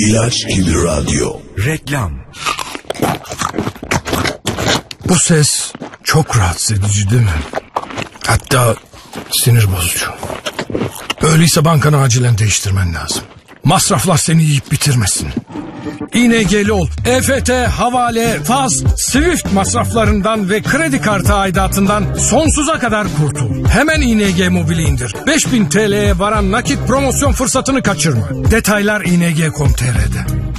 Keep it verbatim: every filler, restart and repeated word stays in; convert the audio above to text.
İlaç gibi radyo. Reklam. Bu ses çok rahatsız edici değil mi? Hatta sinir bozucu. Öyleyse bankanı acilen değiştirmen lazım. Masraflar seni yiyip bitirmesin. İ N G'li ol. E F T, havale, faz, Swift masraflarından ve kredi kartı aidatından sonsuza kadar kurtul. Hemen İ N G Mobil'i indir. beş bin T L'ye varan nakit promosyon fırsatını kaçırma. Detaylar i n g nokta com nokta t r'de.